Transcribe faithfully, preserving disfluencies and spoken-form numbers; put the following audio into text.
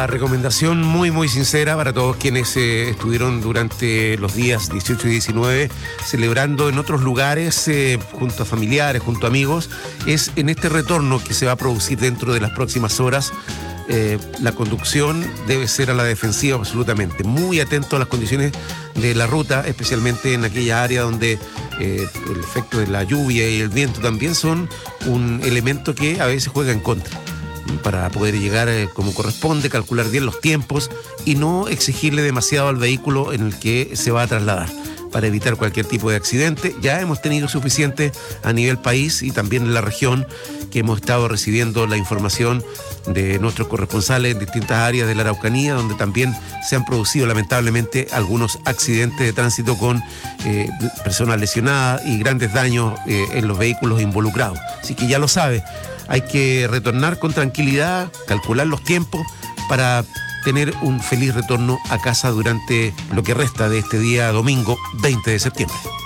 la recomendación muy muy sincera para todos quienes eh, estuvieron durante los días dieciocho y diecinueve celebrando en otros lugares, eh, junto a familiares, junto a amigos, es en este retorno que se va a producir dentro de las próximas horas. Eh, la conducción debe ser a la defensiva absolutamente, muy atento a las condiciones de la ruta, especialmente en aquella área donde eh, el efecto de la lluvia y el viento también son un elemento que a veces juega en contra, para poder llegar eh, como corresponde, calcular bien los tiempos y no exigirle demasiado al vehículo en el que se va a trasladar, para evitar cualquier tipo de accidente. Ya hemos tenido suficiente a nivel país y también en la región, que hemos estado recibiendo la información de nuestros corresponsales en distintas áreas de la Araucanía, donde también se han producido lamentablemente algunos accidentes de tránsito con eh, personas lesionadas y grandes daños eh, en los vehículos involucrados. Así que ya lo sabe, hay que retornar con tranquilidad, calcular los tiempos para tener un feliz retorno a casa durante lo que resta de este día domingo veinte de septiembre.